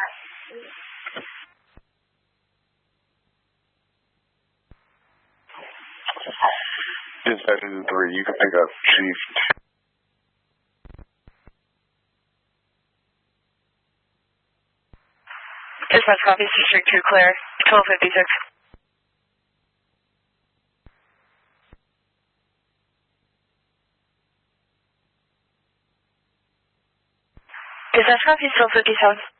Dispatch 3, you can pick up Chief. Dispatch copy, Street 2 clear, 1256. Dispatch copy, 1257.